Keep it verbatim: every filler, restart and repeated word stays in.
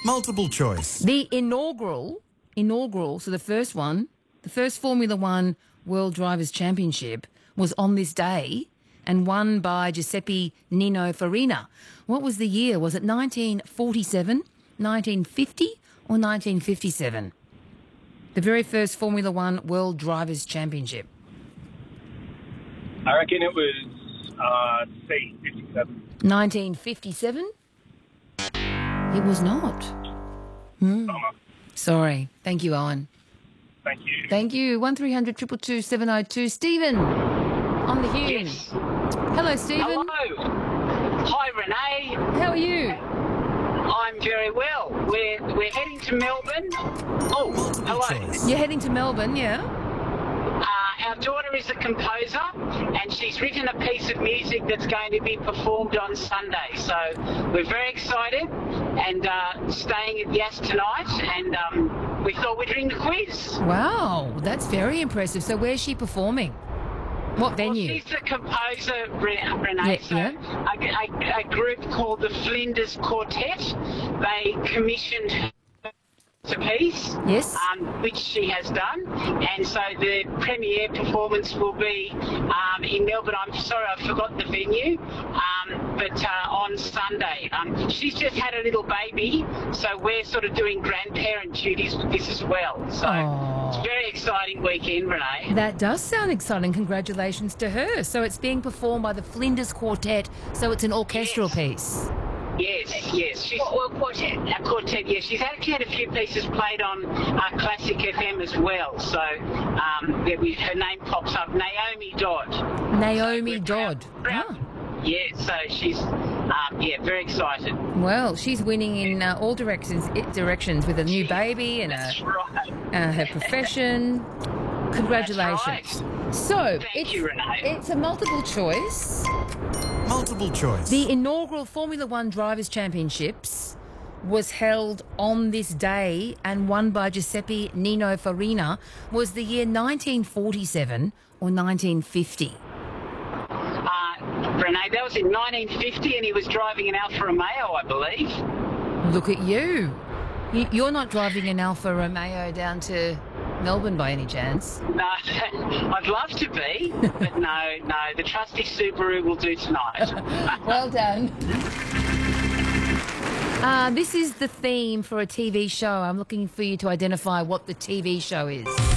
Multiple choice. The inaugural, inaugural, so the first one, the first Formula One World Drivers' Championship was on this day and won by Giuseppe Nino Farina. What was the year? Was it nineteen forty-seven, nineteen fifty or nineteen fifty-seven? The very first Formula One World Drivers' Championship. I reckon it was uh, C, fifty-seven. nineteen fifty-seven? It was not. Hmm. Sorry. Thank you, Owen. Thank you. Thank you. one three hundred two two two seven oh two. Stephen on the Hume. Yes. Hello, Stephen. Hello. Hi, Renee. How are you? I'm very well. We're we're heading to Melbourne. Oh, Multiple hello. choice. You're heading to Melbourne, yeah? Uh, our daughter is a composer, and she's written a piece of music that's going to be performed on Sunday. So we're very excited and uh, staying at Yas tonight, and um, we thought we'd ring the quiz. Wow, that's very impressive. So where's she performing? What venue? Well, she's a composer, Re- Renee. Yeah, so yeah. A, a, a group called the Flinders Quartet. They commissioned her a piece, Yes. um, which she has done, and so the premiere performance will be um, in Melbourne. I'm sorry, I've forgotten the venue, um, but uh, on Sunday. Um, she's just had a little baby, so we're sort of doing grandparent duties with this as well. So Aww. it's a very exciting weekend, Renee. That does sound exciting. Congratulations to her. So it's being performed by the Flinders Quartet, so it's an orchestral Yes. piece. Yes, yes. She's well, quartet. A quartet, yes. She's actually had a few pieces played on uh, Classic F M as well. So um, yeah, we, her name pops up, Naomi Dodd. Naomi We're Dodd. proud- Ah. Yeah, so she's um, yeah very excited. Well, she's winning in uh, all directions directions with a new baby and a, That's right. uh, her profession. Congratulations. So, Thank it's, you, Renee. it's a multiple choice. Multiple choice. The inaugural Formula One Drivers' Championships was held on this day and won by Giuseppe Nino Farina. Was the year nineteen forty-seven or nineteen fifty? Uh, Renee, that was in nineteen fifty, and he was driving an Alfa Romeo, I believe. Look at you. You- You're not driving an Alfa Romeo down to Melbourne by any chance? No, I'd love to be, but no, no. The trusty Subaru will do tonight. Well done. Uh, this is the theme for a T V show. I'm looking for you to identify what the T V show is.